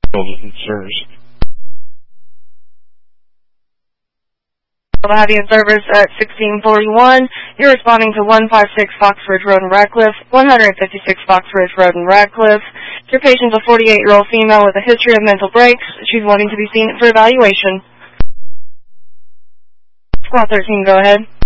Sirs. We'll have you in service at 1641. You're responding to 156 Fox Ridge Road in Ratcliffe, 156 Fox Ridge Road in Ratcliffe. Your patient's a 48-year-old female with a history of mental breaks. She's wanting to be seen for evaluation. Squad 13, go ahead.